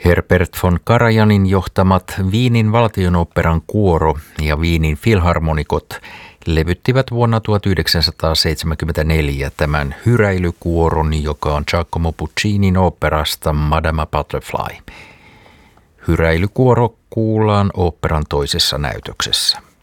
Herbert von Karajanin johtamat Wienin valtionoopperan kuoro ja Wienin filharmonikot levyttivät vuonna 1974 tämän hyräilykuoron, joka on Giacomo Puccinin oopperasta Madama Butterfly. Hyräilykuoro kuullaan oopperan toisessa näytöksessä.